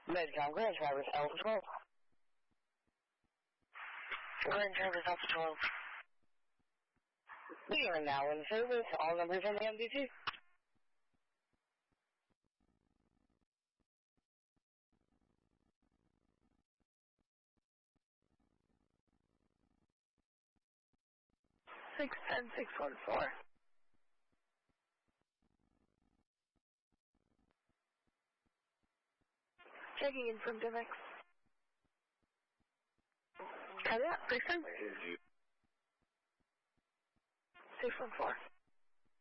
Medcom, Grand Traverse, Alpha 12. Grand Traverse, Alpha 12. We are now in service. All numbers on the MDT. Six 614. Checking in from Dimex. Copy that. 610. 614.